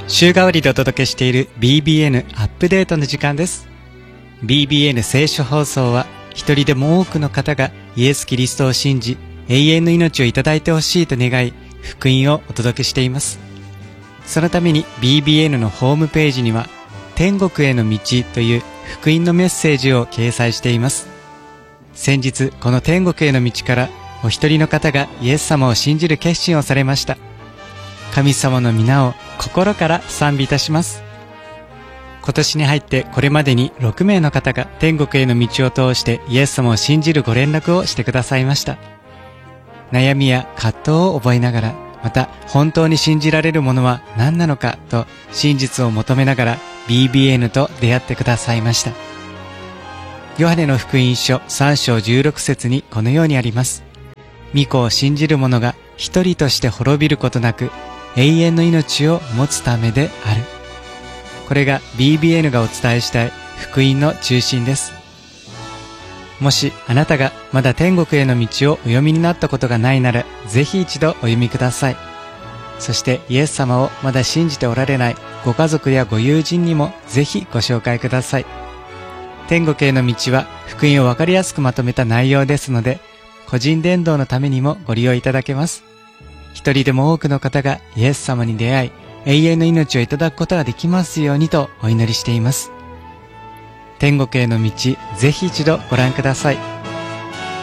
週替わりでお届けしている BBN アップデートの時間です。 BBN 聖書放送は、一人でも多くの方がイエス・キリストを信じ永遠の命をいただいてほしいと願い、福音をお届けしています。そのために BBN のホームページには天国への道という福音のメッセージを掲載しています。先日この天国への道からお一人の方がイエス様を信じる決心をされました。神様の皆を心から賛美いたします。今年に入ってこれまでに6名の方が天国への道を通してイエス様を信じるご連絡をしてくださいました。悩みや葛藤を覚えながら、また本当に信じられるものは何なのかと真実を求めながら BBN と出会ってくださいました。ヨハネの福音書3章16節にこのようにあります。御子を信じる者が一人として滅びることなく永遠の命を持つためである。これが BBN がお伝えしたい福音の中心です。もしあなたがまだ天国への道をお読みになったことがないなら、ぜひ一度お読みください。そしてイエス様をまだ信じておられないご家族やご友人にもぜひご紹介ください。天国への道は福音をわかりやすくまとめた内容ですので、個人伝道のためにもご利用いただけます。一人でも多くの方がイエス様に出会い、永遠の命をいただくことができますようにとお祈りしています。天国への道、ぜひ一度ご覧ください。